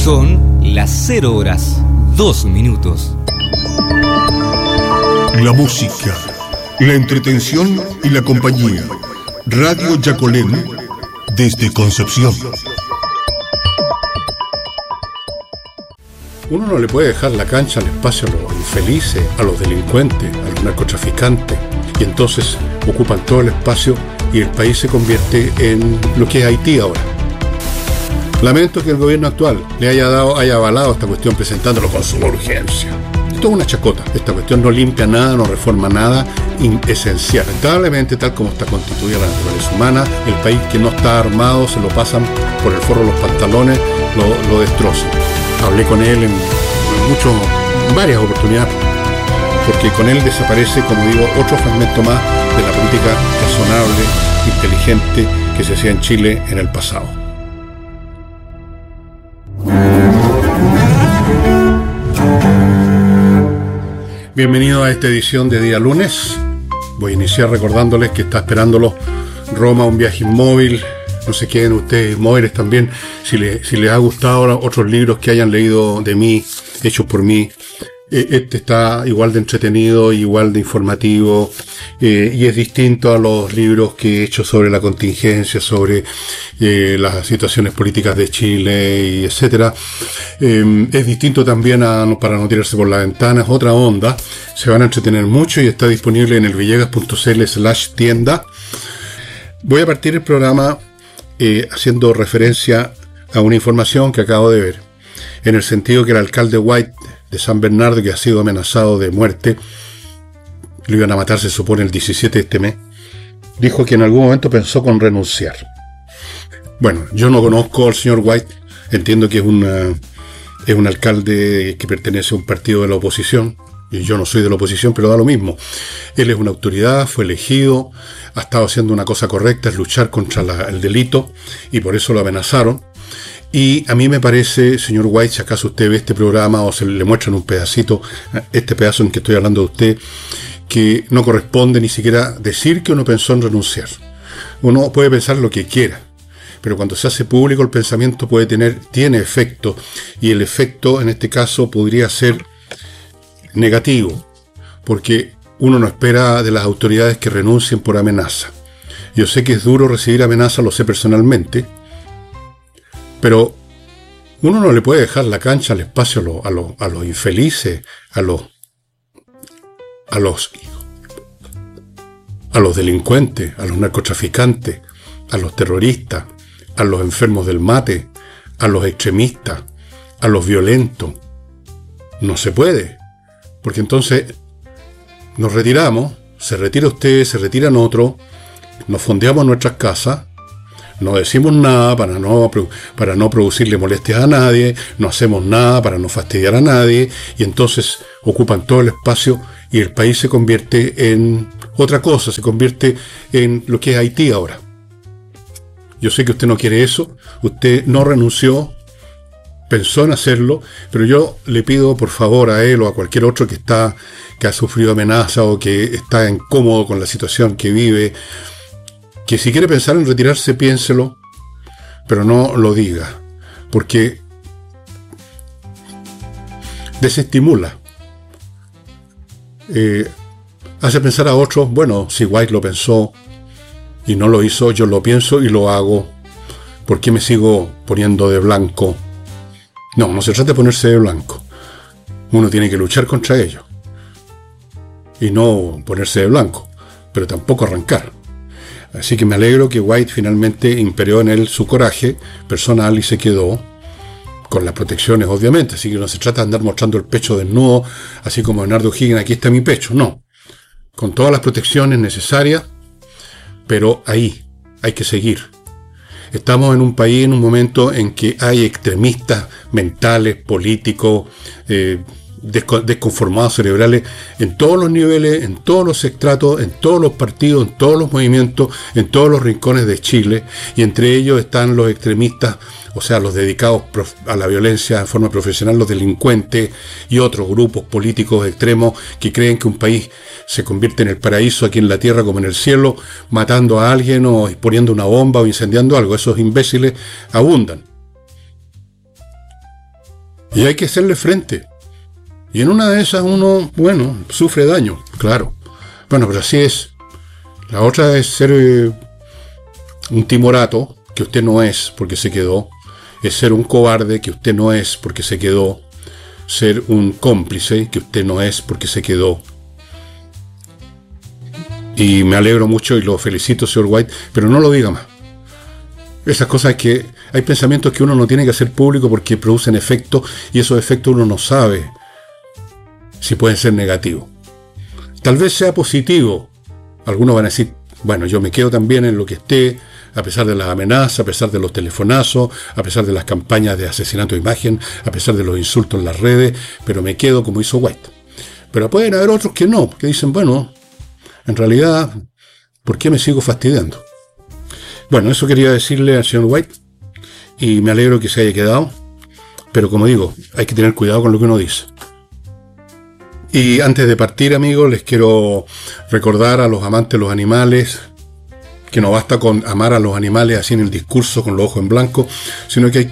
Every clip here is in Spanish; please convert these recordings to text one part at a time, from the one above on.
Son las 0 horas 2 minutos. La música, la entretención y la compañía. Radio Yacolén, desde Concepción. Uno no le puede dejar la cancha al espacio a los infelices, a los delincuentes, a los narcotraficantes, y entonces ocupan todo el espacio y el país se convierte en lo que es Haití ahora. Lamento que el gobierno actual le haya avalado esta cuestión presentándolo con suma urgencia. Esto es una chacota. Esta cuestión no limpia nada, no reforma nada esencial. Lamentablemente, tal como está constituida la naturaleza humana, el país que no está armado se lo pasan por el forro de los pantalones, lo destrozan. Hablé con él en varias oportunidades, porque con él desaparece, como digo, otro fragmento más de la política razonable, inteligente que se hacía en Chile en el pasado. Bienvenido a esta edición de día lunes. Voy a iniciar recordándoles que está esperándolo Roma, un viaje inmóvil. No se queden ustedes inmóviles también. Si les ha gustado otros libros que hayan leído de mí, hechos por mí, este está igual de entretenido, igual de informativo, y es distinto a los libros que he hecho sobre la contingencia, sobre las situaciones políticas de Chile, y etcétera. Es distinto también para no tirarse por la ventana, es otra onda. Se van a entretener mucho y está disponible en elvillegas.cl/tienda. Voy a partir el programa haciendo referencia a una información que acabo de ver, en el sentido que el alcalde White de San Bernardo, que ha sido amenazado de muerte, lo iban a matar, se supone, el 17 de este mes, dijo que en algún momento pensó con renunciar. Bueno, yo no conozco al señor White, entiendo que es un alcalde que pertenece a un partido de la oposición, y yo no soy de la oposición, pero da lo mismo. Él es una autoridad, fue elegido, ha estado haciendo una cosa correcta, es luchar contra el delito, y por eso lo amenazaron. Y a mí me parece, señor White, si acaso usted ve este programa o se le muestran un pedacito, este pedazo en que estoy hablando de usted, que no corresponde ni siquiera decir que uno pensó en renunciar. Uno puede pensar lo que quiera, pero cuando se hace público el pensamiento tiene efecto, y el efecto en este caso podría ser negativo, porque uno no espera de las autoridades que renuncien por amenaza. Yo sé que es duro recibir amenaza, lo sé personalmente, pero uno no le puede dejar la cancha al espacio a los infelices, a los delincuentes, a los narcotraficantes, a los terroristas, a los enfermos del mate, a los extremistas, a los violentos. No se puede, porque entonces nos retiramos, se retira usted, se retiran otros, nos fondeamos en nuestras casas, no decimos nada para no producirle molestias a nadie, no hacemos nada para no fastidiar a nadie, y entonces ocupan todo el espacio y el país se convierte en otra cosa, se convierte en lo que es Haití ahora. Yo sé que usted no quiere eso, usted no renunció, pensó en hacerlo, pero yo le pido por favor a él o a cualquier otro que ha sufrido amenaza o que está incómodo con la situación que vive, que si quiere pensar en retirarse, piénselo, pero no lo diga, porque desestimula, hace pensar a otros, bueno, si White lo pensó y no lo hizo, yo lo pienso y lo hago, ¿por qué me sigo poniendo de blanco? No se trata de ponerse de blanco, uno tiene que luchar contra ello, y no ponerse de blanco, pero tampoco arrancar. Así que me alegro que White finalmente imperó en él su coraje personal y se quedó con las protecciones, obviamente. Así que no se trata de andar mostrando el pecho desnudo, así como Bernardo O'Higgins, aquí está mi pecho. No, con todas las protecciones necesarias, pero ahí hay que seguir. Estamos en un país, en un momento en que hay extremistas mentales, políticos, desconformados cerebrales en todos los niveles, en todos los estratos, en todos los partidos, en todos los movimientos, en todos los rincones de Chile, y entre ellos están los extremistas, o sea, los dedicados a la violencia de forma profesional, los delincuentes y otros grupos políticos extremos que creen que un país se convierte en el paraíso aquí en la tierra como en el cielo, matando a alguien o poniendo una bomba o incendiando algo. Esos imbéciles abundan. Y hay que hacerle frente. Y en una de esas uno, bueno, sufre daño, claro. Bueno, pero así es. La otra es ser un timorato, que usted no es porque se quedó. Es ser un cobarde, que usted no es porque se quedó. Ser un cómplice, que usted no es porque se quedó. Y me alegro mucho y lo felicito, señor White, pero no lo diga más. Esas cosas que hay pensamientos que uno no tiene que hacer público porque producen efectos, y esos efectos uno no sabe si pueden ser negativos. Tal vez sea positivo. Algunos van a decir, bueno, yo me quedo también en lo que esté, a pesar de las amenazas, a pesar de los telefonazos, a pesar de las campañas de asesinato de imagen, a pesar de los insultos en las redes, pero me quedo como hizo White. Pero pueden haber otros que no, que dicen, bueno, en realidad, ¿por qué me sigo fastidiando? Bueno, eso quería decirle al señor White, y me alegro que se haya quedado, pero como digo, hay que tener cuidado con lo que uno dice. Y antes de partir, amigos, les quiero recordar a los amantes de los animales que no basta con amar a los animales así en el discurso con los ojos en blanco, sino que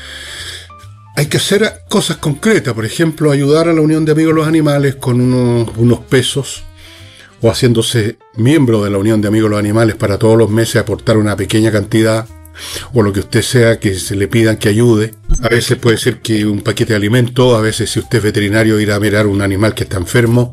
hay que hacer cosas concretas. Por ejemplo, ayudar a la Unión de Amigos de los Animales con unos pesos, o haciéndose miembro de la Unión de Amigos de los Animales para todos los meses aportar una pequeña cantidad, o lo que usted sea que se le pidan que ayude. A veces puede ser que un paquete de alimentos, a veces si usted es veterinario ir a mirar un animal que está enfermo,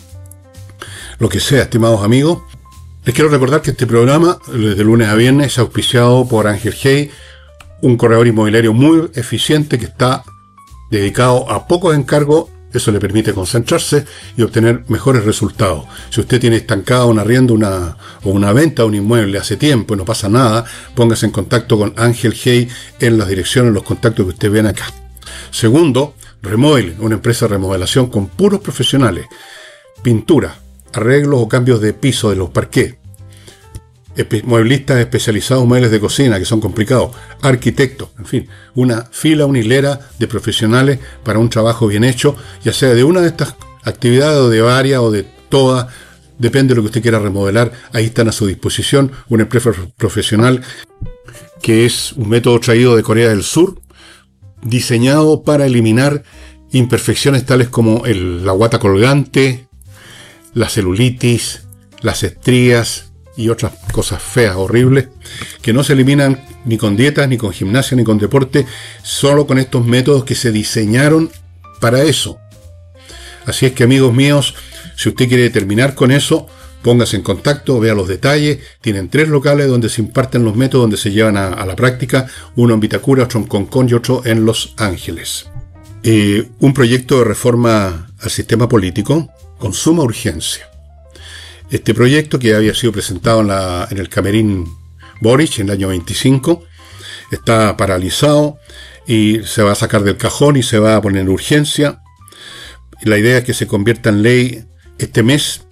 lo que sea, estimados amigos. Les quiero recordar que este programa, desde lunes a viernes, es auspiciado por Ángel Hey, un corredor inmobiliario muy eficiente que está dedicado a pocos encargos. Eso le permite concentrarse y obtener mejores resultados. Si usted tiene estancado un arriendo o una venta de un inmueble hace tiempo y no pasa nada, póngase en contacto con Ángel Hey en las direcciones, los contactos que usted ven acá. Segundo, Remodel, una empresa de remodelación con puros profesionales. Pintura, arreglos o cambios de piso de los parqués. Mueblistas especializados en muebles de cocina que son complicados, arquitectos, en fin, una hilera de profesionales para un trabajo bien hecho, ya sea de una de estas actividades o de varias o de todas, depende de lo que usted quiera remodelar. Ahí están a su disposición, una empresa profesional que es un método traído de Corea del Sur, diseñado para eliminar imperfecciones tales como la guata colgante, la celulitis, las estrías y otras cosas feas, horribles, que no se eliminan ni con dietas, ni con gimnasia, ni con deporte, solo con estos métodos que se diseñaron para eso. Así es que, amigos míos, si usted quiere terminar con eso, póngase en contacto, vea los detalles. Tienen 3 locales donde se imparten los métodos, donde se llevan a la práctica, uno en Vitacura, otro en Concón y otro en Los Ángeles. Un proyecto de reforma al sistema político con suma urgencia. Este proyecto, que había sido presentado en el Camerín Boric en el año 25, está paralizado y se va a sacar del cajón y se va a poner en urgencia. La idea es que se convierta en ley este mes,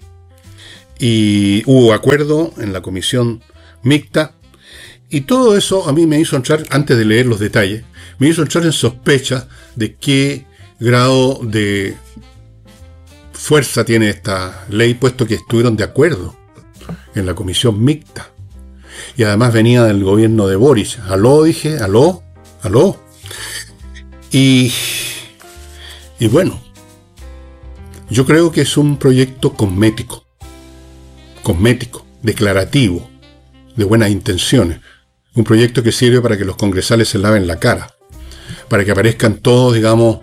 y hubo acuerdo en la comisión mixta, y todo eso a mí me hizo entrar, antes de leer los detalles, me hizo entrar en sospecha de qué grado de fuerza tiene esta ley, puesto que estuvieron de acuerdo en la comisión mixta. Y además venía del gobierno de Boric. Aló, dije, aló. Y bueno, yo creo que es un proyecto cosmético, declarativo, de buenas intenciones. Un proyecto que sirve para que los congresales se laven la cara, para que aparezcan todos, digamos,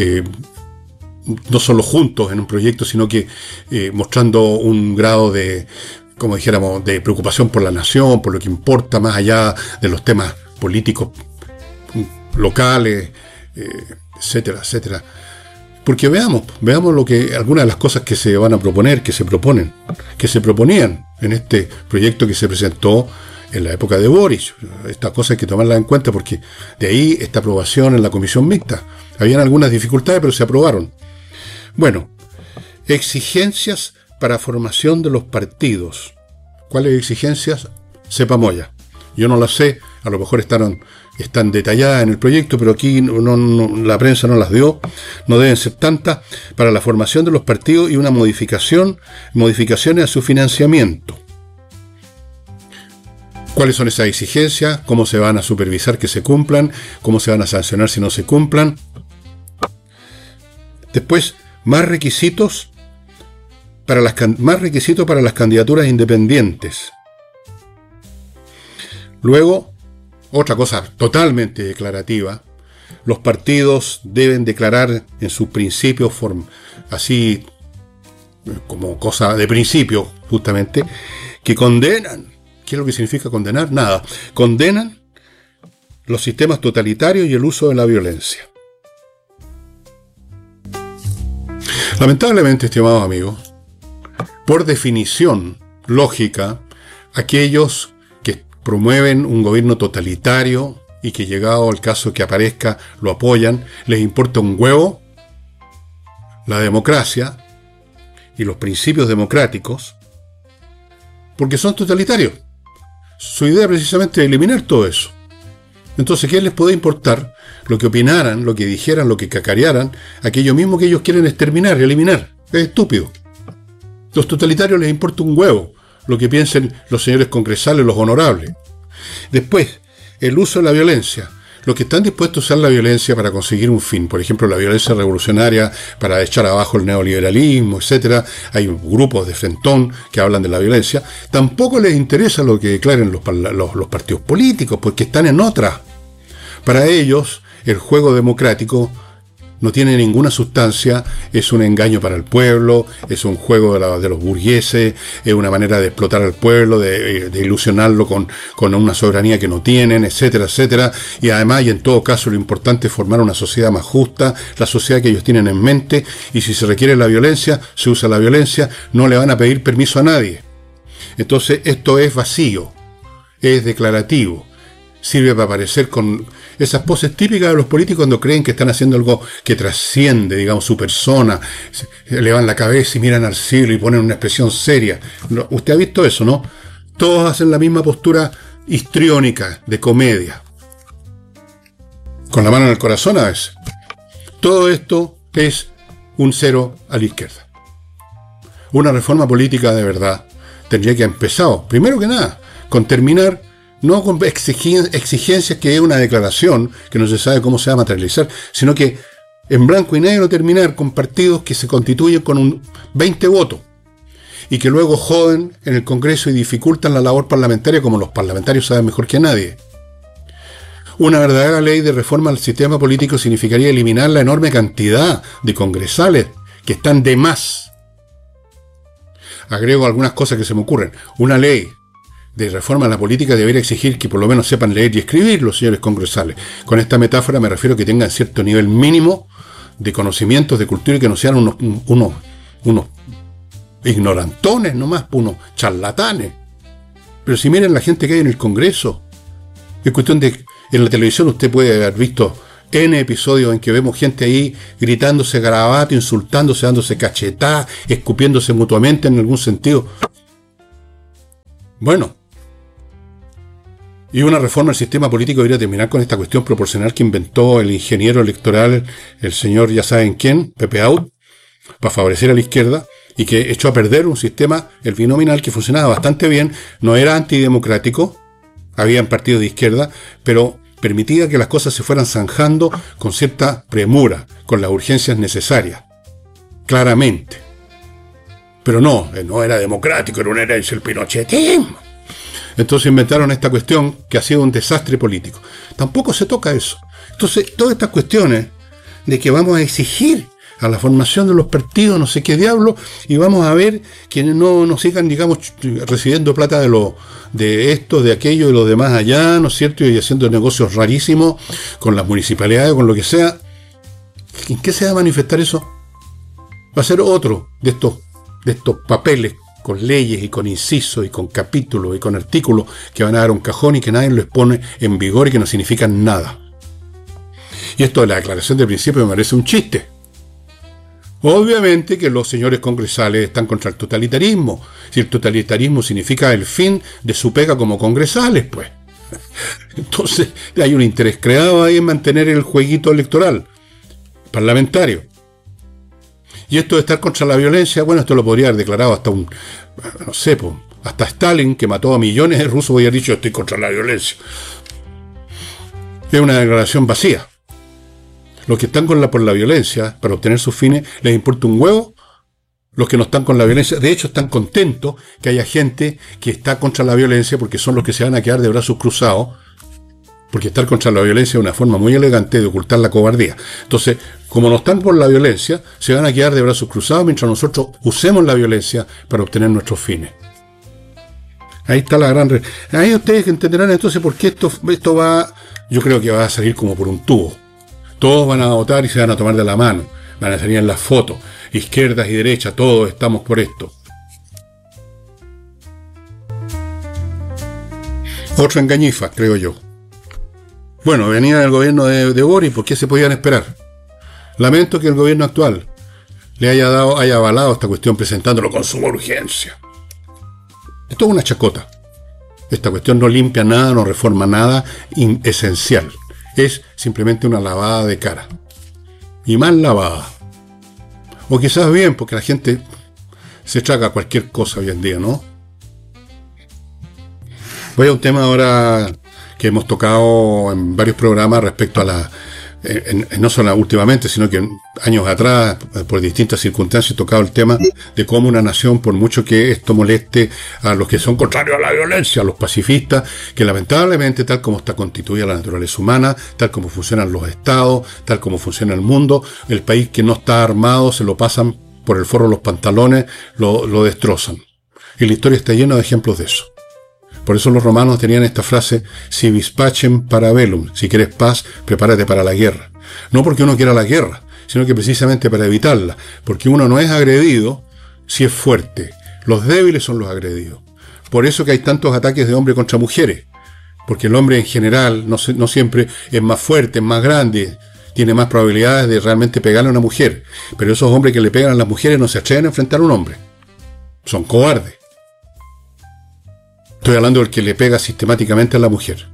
no solo juntos en un proyecto, sino que mostrando un grado de, como dijéramos, de preocupación por la nación, por lo que importa, más allá de los temas políticos locales, etcétera, etcétera. Porque veamos algunas de las cosas que se van a proponer, que se proponían en este proyecto que se presentó en la época de Boric. Estas cosas hay que tomarlas en cuenta, porque de ahí esta aprobación en la comisión mixta. Habían algunas dificultades, pero se aprobaron. Bueno, exigencias para formación de los partidos. ¿Cuáles exigencias? Sepa Moya. Yo no las sé, a lo mejor están detalladas en el proyecto, pero aquí la prensa no las dio, no deben ser tantas, para la formación de los partidos y una modificaciones a su financiamiento. ¿Cuáles son esas exigencias? ¿Cómo se van a supervisar que se cumplan? ¿Cómo se van a sancionar si no se cumplan? Después, más requisitos para las candidaturas independientes. Luego, otra cosa totalmente declarativa, los partidos deben declarar en sus principios, así como cosa de principio, justamente, que condenan. ¿Qué es lo que significa condenar? Nada. Condenan los sistemas totalitarios y el uso de la violencia. Lamentablemente, estimados amigos, por definición lógica, aquellos que promueven un gobierno totalitario y que, llegado al caso que aparezca, lo apoyan, les importa un huevo la democracia y los principios democráticos, porque son totalitarios. Su idea precisamente es eliminar todo eso. Entonces, ¿qué les puede importar lo que opinaran, lo que dijeran, lo que cacarearan, aquello mismo que ellos quieren exterminar, eliminar? Es estúpido. Los totalitarios les importa un huevo lo que piensen los señores congresales, los honorables. Después, el uso de la violencia. Los que están dispuestos a usar la violencia para conseguir un fin, por ejemplo, la violencia revolucionaria para echar abajo el neoliberalismo, etcétera. Hay grupos de frentón que hablan de la violencia. Tampoco les interesa lo que declaren los partidos políticos, porque están en otra. Para ellos, el juego democrático no tiene ninguna sustancia, es un engaño para el pueblo, es un juego de los burgueses, es una manera de explotar al pueblo, de ilusionarlo con una soberanía que no tienen, etcétera, etcétera. Y además, y en todo caso, lo importante es formar una sociedad más justa, la sociedad que ellos tienen en mente, y si se requiere la violencia, se usa la violencia, no le van a pedir permiso a nadie. Entonces, esto es vacío, es declarativo. Sirve para aparecer con esas poses típicas de los políticos cuando creen que están haciendo algo que trasciende, digamos, su persona, elevan la cabeza y miran al cielo y ponen una expresión seria. Usted ha visto eso, ¿no? Todos hacen la misma postura histriónica, de comedia. Con la mano en el corazón a veces. Todo esto es un cero a la izquierda. Una reforma política de verdad tendría que haber empezado, primero que nada, con terminar no con exigencias que es una declaración que no se sabe cómo se va a materializar, sino que en blanco y negro terminar con partidos que se constituyen con un 20 votos y que luego joden en el Congreso y dificultan la labor parlamentaria, como los parlamentarios saben mejor que nadie. Una verdadera ley de reforma al sistema político significaría eliminar la enorme cantidad de congresales que están de más. Agrego algunas cosas que se me ocurren. Una ley de reforma a la política debería exigir que por lo menos sepan leer y escribir los señores congresales. Con esta metáfora me refiero a que tengan cierto nivel mínimo de conocimientos, de cultura, y que no sean unos ignorantones nomás, unos charlatanes. Pero si miren la gente que hay en el Congreso, es cuestión de... En la televisión usted puede haber visto N episodios en que vemos gente ahí gritándose garabato, insultándose, dándose cachetadas, escupiéndose mutuamente en algún sentido. Bueno, y una reforma al sistema político debería terminar con esta cuestión proporcional que inventó el ingeniero electoral, el señor ya saben quién, Pepe Out, para favorecer a la izquierda, y que echó a perder un sistema, el binominal, que funcionaba bastante bien, no era antidemocrático, habían partidos de izquierda, pero permitía que las cosas se fueran zanjando con cierta premura, con las urgencias necesarias, claramente. Pero no era democrático, era una herencia del pinochetismo. Entonces inventaron esta cuestión que ha sido un desastre político. Tampoco se toca eso. Entonces, todas estas cuestiones de que vamos a exigir a la formación de los partidos, no sé qué diablo, y vamos a ver que no sigan, digamos, recibiendo plata de esto, de aquello, de los demás allá, ¿no es cierto? Y haciendo negocios rarísimos con las municipalidades, con lo que sea. ¿En qué se va a manifestar eso? Va a ser otro de estos papeles con leyes y con incisos y con capítulos y con artículos que van a dar un cajón y que nadie los pone en vigor y que no significan nada. Y esto de la declaración de principio me parece un chiste. Obviamente que los señores congresales están contra el totalitarismo. Si el totalitarismo significa el fin de su pega como congresales, pues. Entonces hay un interés creado ahí en mantener el jueguito electoral parlamentario. Y esto de estar contra la violencia, bueno, esto lo podría haber declarado hasta hasta Stalin, que mató a millones de rusos, había dicho: estoy contra la violencia. Es una declaración vacía. Los que están por la violencia, para obtener sus fines, les importa un huevo. Los que no están con la violencia, de hecho, están contentos que haya gente que está contra la violencia, porque son los que se van a quedar de brazos cruzados, porque estar contra la violencia es una forma muy elegante de ocultar la cobardía. Entonces, como no están por la violencia, se van a quedar de brazos cruzados mientras nosotros usemos la violencia para obtener nuestros fines. Ahí está la gran... Ahí ustedes entenderán entonces por qué esto va... Yo creo que va a salir como por un tubo. Todos van a votar y se van a tomar de la mano. Van a salir en las fotos. Izquierdas y derechas, todos estamos por esto. Otra engañifa, creo yo. Bueno, venía del gobierno de Boris, ¿por qué se podían esperar? Lamento que el gobierno actual le haya avalado esta cuestión presentándolo con suma urgencia. Esto es una chacota. Esta cuestión no limpia nada, no reforma nada esencial. Es simplemente una lavada de cara. Y mal lavada. O quizás bien, porque la gente se traga cualquier cosa hoy en día, ¿no? Voy a un tema ahora que hemos tocado en varios programas respecto a la... no solo últimamente, sino que años atrás, por distintas circunstancias, he tocado el tema de cómo una nación, por mucho que esto moleste a los que son contrarios a la violencia, a los pacifistas, que lamentablemente, tal como está constituida la naturaleza humana, tal como funcionan los estados, tal como funciona el mundo, el país que no está armado se lo pasan por el forro los pantalones, lo destrozan. Y la historia está llena de ejemplos de eso. Por eso los romanos tenían esta frase, si vis pacem para bellum, si quieres paz, prepárate para la guerra. No porque uno quiera la guerra, sino que precisamente para evitarla, porque uno no es agredido si es fuerte. Los débiles son los agredidos. Por eso que hay tantos ataques de hombre contra mujeres, porque el hombre en general no siempre es más fuerte, es más grande, tiene más probabilidades de realmente pegarle a una mujer. Pero esos hombres que le pegan a las mujeres no se atreven a enfrentar a un hombre. Son cobardes. Estoy hablando del que le pega sistemáticamente a la mujer.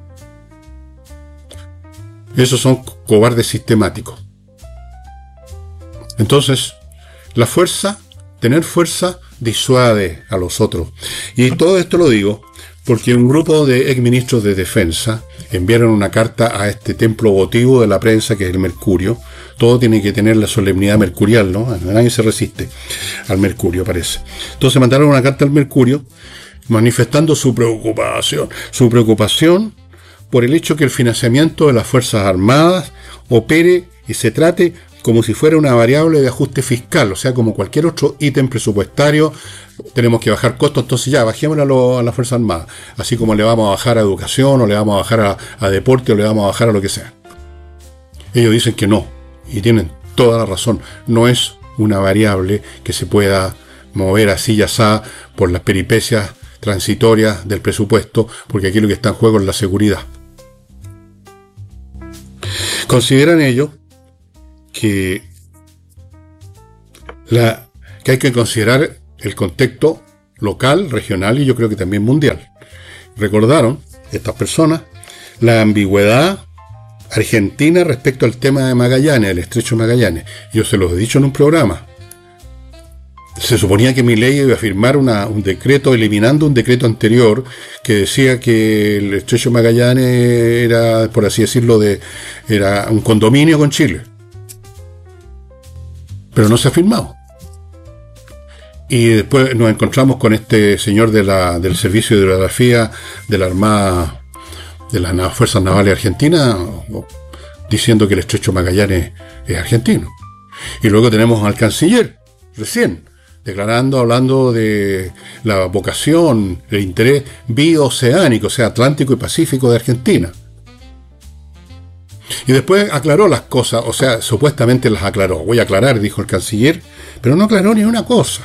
Esos son cobardes sistemáticos. Entonces, la fuerza, tener fuerza, disuade a los otros. Y todo esto lo digo porque un grupo de exministros de defensa enviaron una carta a este templo votivo de la prensa, que es el Mercurio. Todo tiene que tener la solemnidad mercurial, ¿no? Nadie se resiste al Mercurio, parece. Entonces mandaron una carta al Mercurio manifestando su preocupación por el hecho que el financiamiento de las Fuerzas Armadas opere y se trate como si fuera una variable de ajuste fiscal, o sea, como cualquier otro ítem presupuestario. Tenemos que bajar costos, entonces ya, bajémoslo a las Fuerzas Armadas, así como le vamos a bajar a educación, o le vamos a bajar a deporte, o le vamos a bajar a lo que sea. Ellos dicen que no, y tienen toda la razón. No es una variable que se pueda mover así y asá por las peripecias transitorias del presupuesto, porque aquí lo que está en juego es la seguridad. Consideran ellos que hay que considerar el contexto local, regional y yo creo que también mundial. Recordaron estas personas la ambigüedad argentina respecto al tema de Magallanes, el estrecho de Magallanes. Yo se los he dicho en un programa. Se suponía que Milei iba a firmar un decreto eliminando un decreto anterior que decía que el estrecho de Magallanes era, por así decirlo, era un condominio con Chile. Pero no se ha firmado. Y después nos encontramos con este señor del Servicio de Hidrografía de la Armada, de las Fuerzas Navales Argentinas, diciendo que el estrecho de Magallanes es argentino. Y luego tenemos al canciller, recién, hablando de la vocación, el interés bioceánico, o sea, Atlántico y Pacífico de Argentina. Y después aclaró las cosas, o sea, supuestamente las aclaró. Voy a aclarar, dijo el canciller, pero no aclaró ni una cosa.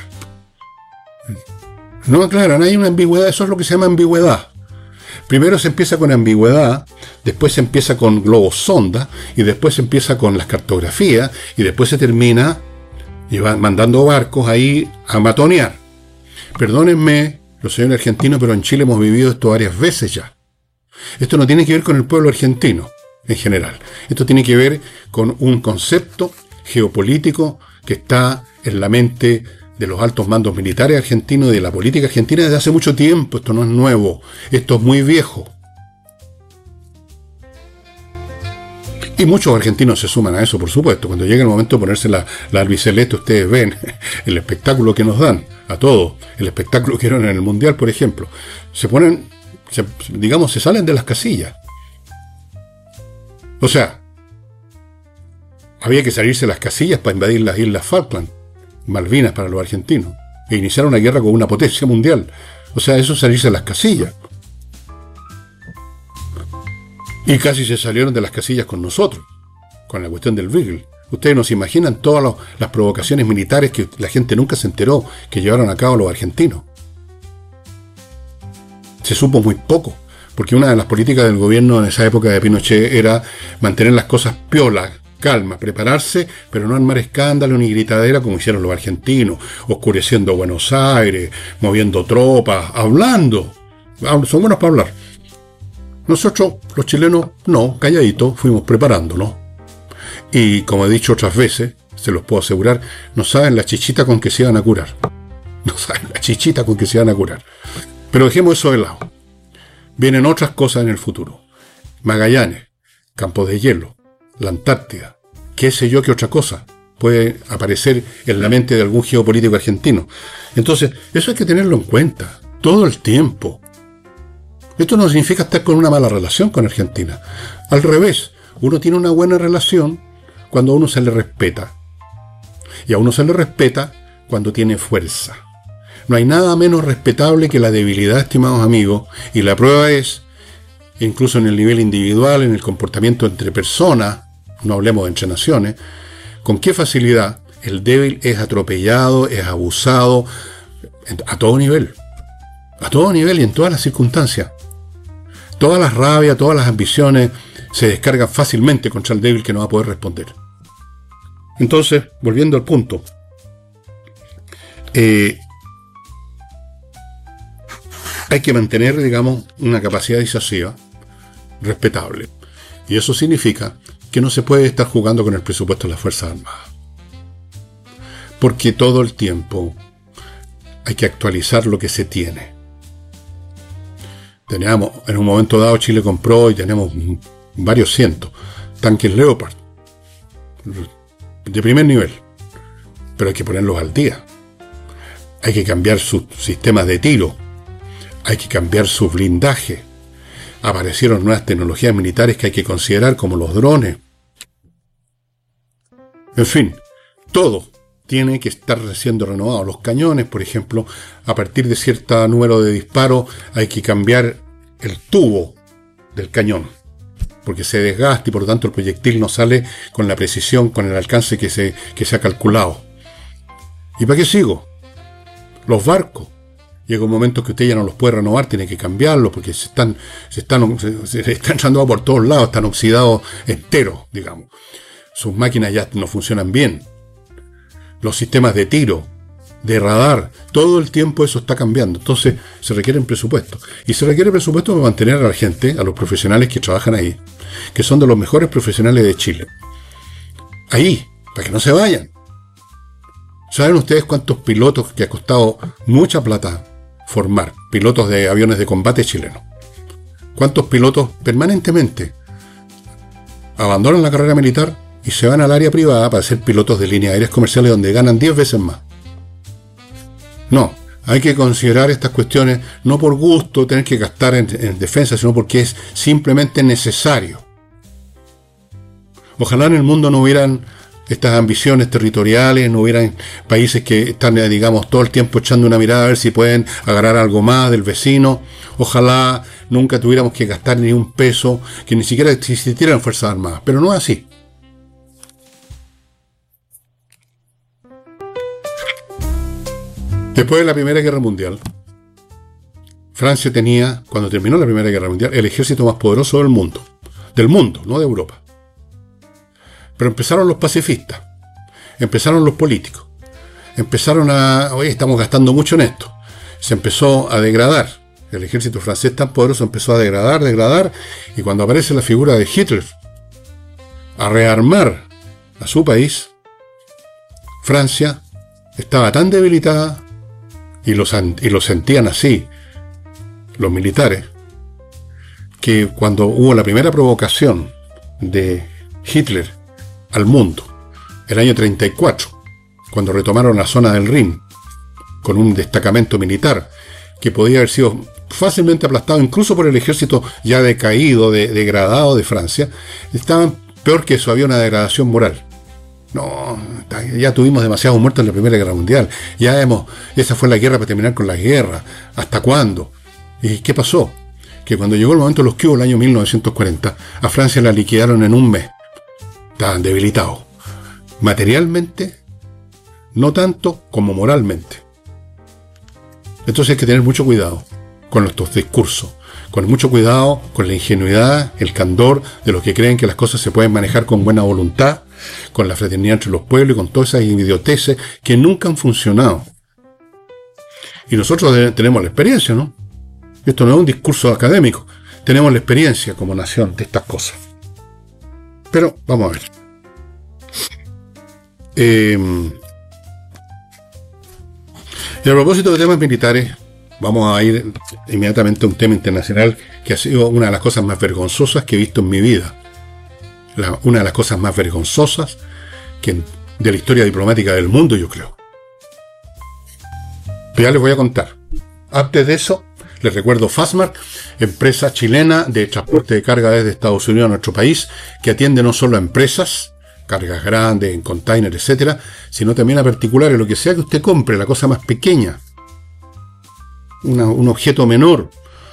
No aclaran, hay una ambigüedad, eso es lo que se llama ambigüedad. Primero se empieza con ambigüedad, después se empieza con globos sonda, y después se empieza con las cartografías, y después se termina y van mandando barcos ahí a matonear. Perdónenme, los señores argentinos, pero en Chile hemos vivido esto varias veces ya. Esto no tiene que ver con el pueblo argentino en general. Esto tiene que ver con un concepto geopolítico que está en la mente de los altos mandos militares argentinos y de la política argentina desde hace mucho tiempo. Esto no es nuevo, esto es muy viejo. Y muchos argentinos se suman a eso, por supuesto. Cuando llega el momento de ponerse la albiceleste, ustedes ven el espectáculo que nos dan a todos. El espectáculo que dieron en el Mundial, por ejemplo. Se salen de las casillas. O sea, había que salirse de las casillas para invadir las Islas Falkland, Malvinas para los argentinos, e iniciar una guerra con una potencia mundial. O sea, eso es salirse de las casillas. Y casi se salieron de las casillas con nosotros, con la cuestión del Beagle. Ustedes no se imaginan todas las provocaciones militares que la gente nunca se enteró que llevaron a cabo los argentinos. Se supo muy poco, porque una de las políticas del gobierno en esa época de Pinochet era mantener las cosas piolas, calma, prepararse, pero no armar escándalo ni gritadera como hicieron los argentinos, oscureciendo Buenos Aires, moviendo tropas, hablando. Son buenos para hablar. Nosotros, los chilenos, no, calladitos, fuimos preparándonos. Y como he dicho otras veces, se los puedo asegurar, no saben la chichita con que se iban a curar. No saben la chichita con que se iban a curar. Pero dejemos eso de lado. Vienen otras cosas en el futuro. Magallanes, campos de hielo, la Antártida, qué sé yo qué otra cosa puede aparecer en la mente de algún geopolítico argentino. Entonces, eso hay que tenerlo en cuenta, todo el tiempo. Esto no significa estar con una mala relación con Argentina. Al revés, uno tiene una buena relación cuando a uno se le respeta. Y a uno se le respeta cuando tiene fuerza. No hay nada menos respetable que la debilidad, estimados amigos, y la prueba es, incluso en el nivel individual, en el comportamiento entre personas, no hablemos de entre naciones, con qué facilidad el débil es atropellado, es abusado, a todo nivel y en todas las circunstancias. Todas las rabias, todas las ambiciones se descargan fácilmente contra el débil que no va a poder responder. Entonces, volviendo al punto, hay que mantener, digamos, una capacidad disuasiva respetable. Y eso significa que no se puede estar jugando con el presupuesto de las Fuerzas Armadas. Porque todo el tiempo hay que actualizar lo que se tiene. Teníamos, en un momento dado Chile compró y tenemos varios cientos tanques Leopard de primer nivel, pero hay que ponerlos al día. Hay que cambiar sus sistemas de tiro, hay que cambiar su blindaje. Aparecieron nuevas tecnologías militares que hay que considerar, como los drones. En fin, todo tiene que estar siendo renovado. Los cañones, por ejemplo, a partir de cierto número de disparos hay que cambiar el tubo del cañón, porque se desgasta y por lo tanto el proyectil no sale con la precisión, con el alcance que se ha calculado. ¿Y para qué sigo? Los barcos. Llega un momento que usted ya no los puede renovar, tiene que cambiarlos porque se están echando por todos lados, están oxidados enteros, digamos. Sus máquinas ya no funcionan bien. Los sistemas de tiro, de radar, todo el tiempo eso está cambiando. Entonces se requieren presupuestos. Y se requiere presupuesto para mantener a la gente, a los profesionales que trabajan ahí, que son de los mejores profesionales de Chile. Ahí, para que no se vayan. ¿Saben ustedes cuántos pilotos que ha costado mucha plata formar? Pilotos de aviones de combate chilenos. ¿Cuántos pilotos permanentemente abandonan la carrera militar y se van al área privada para ser pilotos de líneas aéreas comerciales donde ganan 10 veces más? No, hay que considerar estas cuestiones no por gusto, tener que gastar en defensa, sino porque es simplemente necesario. Ojalá en el mundo no hubieran estas ambiciones territoriales, no hubieran países que están, digamos, todo el tiempo echando una mirada a ver si pueden agarrar algo más del vecino. Ojalá nunca tuviéramos que gastar ni un peso, que ni siquiera existieran Fuerzas Armadas, pero no es así. Después de la Primera Guerra Mundial, Francia tenía, cuando terminó la Primera Guerra Mundial, el ejército más poderoso del mundo, no de Europa. Pero empezaron los pacifistas, empezaron los políticos, empezaron oye, estamos gastando mucho en esto. Se empezó a degradar, el ejército francés tan poderoso empezó a degradar, y cuando aparece la figura de Hitler a rearmar a su país, Francia estaba tan debilitada, y lo sentían así los militares, que cuando hubo la primera provocación de Hitler al mundo, el año 34, cuando retomaron la zona del Rin, con un destacamento militar que podía haber sido fácilmente aplastado incluso por el ejército ya decaído, degradado de Francia, estaban peor que eso, había una degradación moral. No, ya tuvimos demasiados muertos en la Primera Guerra Mundial, esa fue la guerra para terminar con la guerra, ¿hasta cuándo? ¿Y qué pasó? Que cuando llegó el momento de los que hubo el año 1940, a Francia la liquidaron en un mes. Estaban debilitados. Materialmente, no tanto como moralmente. Entonces hay que tener mucho cuidado con nuestros discursos, con mucho cuidado con la ingenuidad, el candor de los que creen que las cosas se pueden manejar con buena voluntad, con la fraternidad entre los pueblos y con todas esas idioteces que nunca han funcionado. Y nosotros tenemos la experiencia, ¿no? Esto no es un discurso académico, tenemos la experiencia como nación de estas cosas. Pero vamos a ver. Y a propósito de temas militares, vamos a ir inmediatamente a un tema internacional que ha sido una de las cosas más vergonzosas que he visto en mi vida. Una de las cosas más vergonzosas de la historia diplomática del mundo, yo creo. Ya les voy a contar. Antes de eso, les recuerdo Fastmark, empresa chilena de transporte de carga desde Estados Unidos a nuestro país, que atiende no solo a empresas, cargas grandes, en container, etcétera, sino también a particulares, lo que sea que usted compre, la cosa más pequeña, un objeto menor,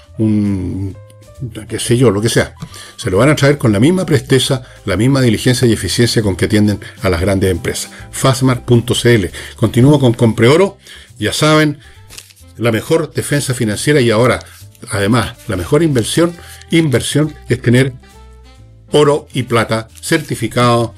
qué sé yo, lo que sea, se lo van a traer con la misma presteza, la misma diligencia y eficiencia con que atienden a las grandes empresas. Fastmark.cl. Continúo con Compre Oro, ya saben, la mejor defensa financiera y ahora, además, la mejor inversión es tener oro y plata certificado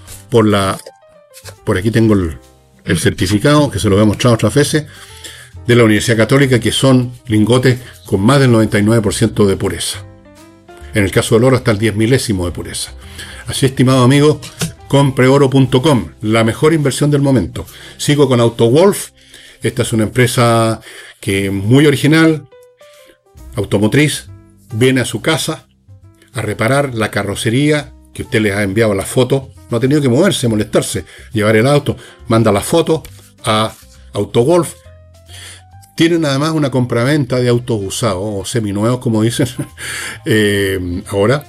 por aquí tengo el certificado, que se lo he mostrado otras veces, de la Universidad Católica, que son lingotes con más del 99% de pureza. En el caso del oro hasta el 10 milésimo de pureza. Así, estimado amigo, compreoro.com, la mejor inversión del momento. Sigo con AutoWolf. Esta es una empresa que muy original, automotriz, viene a su casa a reparar la carrocería que usted les ha enviado la foto. No ha tenido que moverse, molestarse, llevar el auto, manda la foto a AutoWolf. Tienen además una compraventa de autos usados o seminuevos, como dicen ahora.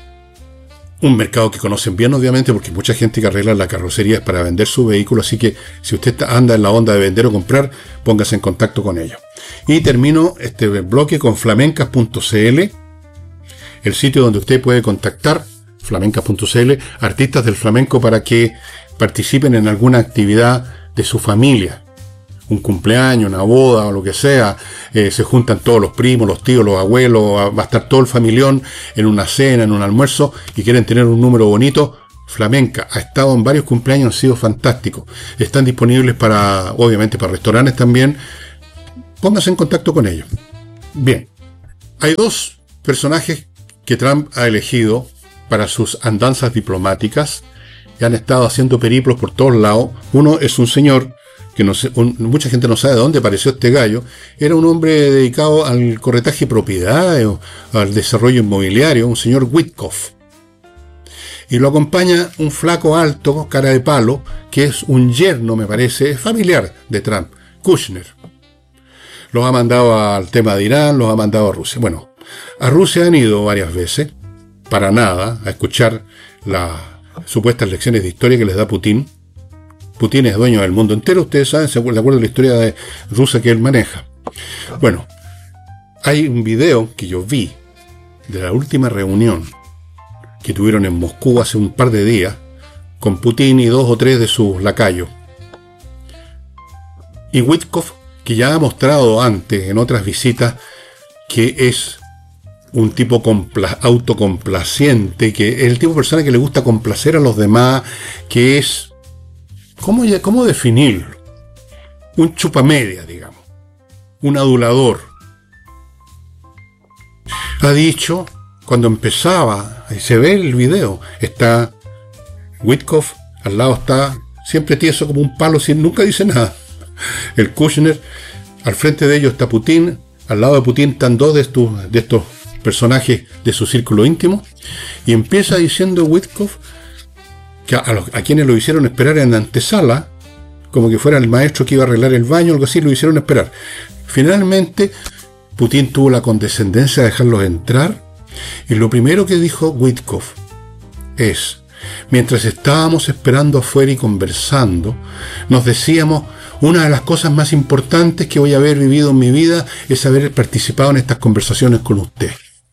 Un mercado que conocen bien, obviamente, porque mucha gente que arregla la carrocería es para vender su vehículo, así que si usted anda en la onda de vender o comprar, póngase en contacto con ellos. Y termino este bloque con flamencas.cl, el sitio donde usted puede contactar, flamencas.cl, artistas del flamenco para que participen en alguna actividad de su familia. Un cumpleaños, una boda o lo que sea, se juntan todos los primos, los tíos, los abuelos, va a estar todo el familión en una cena, en un almuerzo y quieren tener un número bonito. Flamenca ha estado en varios cumpleaños, ha sido fantástico. Están disponibles obviamente para restaurantes también. Pónganse en contacto con ellos. Bien, hay dos personajes que Trump ha elegido para sus andanzas diplomáticas y han estado haciendo periplos por todos lados. Uno es un señor que no sé, mucha gente no sabe de dónde apareció este gallo. Era un hombre dedicado al corretaje de propiedades o al desarrollo inmobiliario, un señor Witkoff. Y lo acompaña un flaco alto, cara de palo, que es un yerno, me parece, familiar de Trump, Kushner. Los ha mandado al tema de Irán, los ha mandado a Rusia. Bueno, a Rusia han ido varias veces, para nada, a escuchar las supuestas lecciones de historia que les da Putin. Putin es dueño del mundo entero, ustedes saben, de acuerdo a la historia de rusa que él maneja. Bueno, hay un video que yo vi de la última reunión que tuvieron en Moscú hace un par de días con Putin y 2 o 3 de sus lacayos. Y Witkoff, que ya ha mostrado antes en otras visitas que es un tipo autocomplaciente, que es el tipo de persona que le gusta complacer a los demás, que es... ¿Cómo definirlo? Un chupamedia, digamos. Un adulador. Ha dicho, cuando empezaba, ahí se ve el video, está Witkoff, al lado está siempre tieso como un palo, nunca dice nada. El Kushner, al frente de ellos está Putin, al lado de Putin están 2 de estos personajes de su círculo íntimo, y empieza diciendo Witkoff que a quienes lo hicieron esperar en la antesala, como que fuera el maestro que iba a arreglar el baño, algo así, lo hicieron esperar. Finalmente, Putin tuvo la condescendencia de dejarlos entrar, y lo primero que dijo Witkoff es: mientras estábamos esperando afuera y conversando, nos decíamos, una de las cosas más importantes que voy a haber vivido en mi vida es haber participado en estas conversaciones con usted.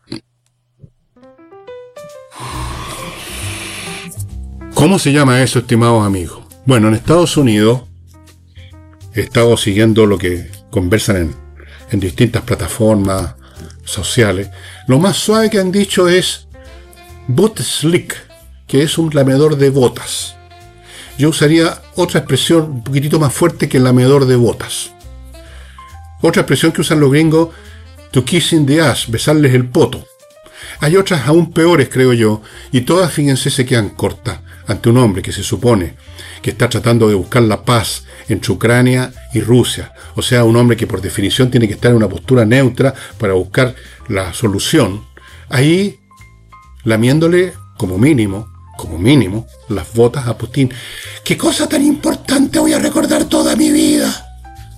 ¿Cómo se llama eso, estimados amigos? Bueno, en Estados Unidos, he estado siguiendo lo que conversan en distintas plataformas sociales. Lo más suave que han dicho es butt slick, que es un lamedor de botas. Yo usaría otra expresión un poquitito más fuerte que lamedor de botas. Otra expresión que usan los gringos, to kiss in the ass, besarles el poto. Hay otras aún peores, creo yo, y todas, fíjense, se quedan cortas ante un hombre que se supone que está tratando de buscar la paz entre Ucrania y Rusia. O sea, un hombre que por definición tiene que estar en una postura neutra para buscar la solución. Ahí, lamiéndole como mínimo, las botas a Putin. ¡Qué cosa tan importante voy a recordar toda mi vida!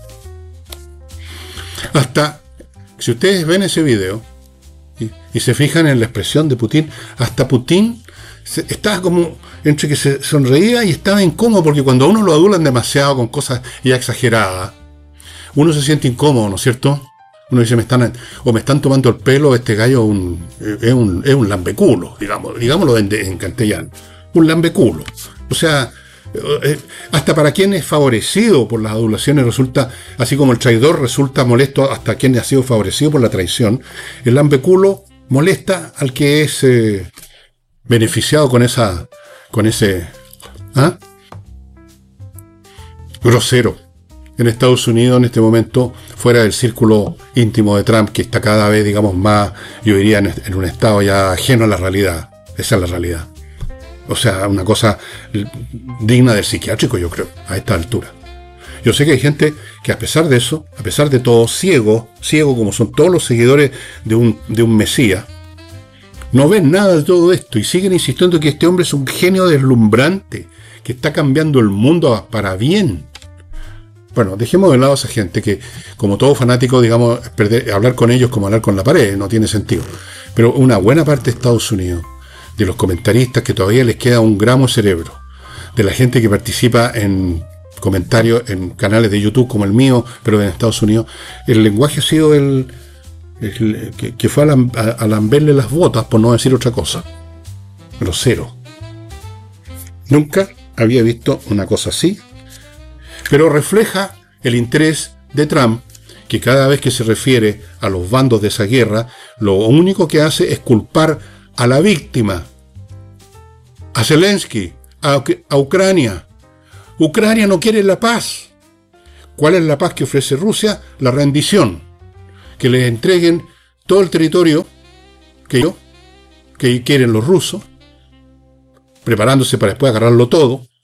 Hasta, si ustedes ven ese video y se fijan en la expresión de Putin, hasta Putin estaba como entre que se sonreía y estaba incómodo, porque cuando a uno lo adulan demasiado con cosas ya exageradas, uno se siente incómodo, ¿no es cierto? Uno dice, me están tomando el pelo, este gallo es un lambeculo, digámoslo en castellano, un lambeculo. O sea, hasta para quien es favorecido por las adulaciones resulta, así como el traidor resulta molesto hasta quien ha sido favorecido por la traición, el lambeculo molesta al que es beneficiado con ese grosero. En Estados Unidos, en este momento, fuera del círculo íntimo de Trump, que está cada vez, digamos, más, yo diría, en un estado ya ajeno a la realidad. Esa es la realidad. O sea, una cosa digna del psiquiátrico, yo creo, a esta altura. Yo sé que hay gente que, a pesar de eso, a pesar de todo, ciego como son todos los seguidores de un mesías, no ven nada de todo esto y siguen insistiendo que este hombre es un genio deslumbrante, que está cambiando el mundo para bien. Bueno, dejemos de lado a esa gente que, como todo fanático, digamos, hablar con ellos como hablar con la pared, no tiene sentido. Pero una buena parte de Estados Unidos, de los comentaristas que todavía les queda un gramo de cerebro, de la gente que participa en comentarios en canales de YouTube como el mío, pero en Estados Unidos, el lenguaje ha sido que fue a lamberle las botas, por no decir otra cosa. Grosero. Nunca había visto una cosa así, pero refleja el interés de Trump, que cada vez que se refiere a los bandos de esa guerra, lo único que hace es culpar a la víctima, a Zelensky, a Ucrania. Ucrania no quiere la paz. ¿Cuál es la paz que ofrece Rusia? La rendición. Que les entreguen todo el territorio que quieren los rusos, preparándose para después agarrarlo todo.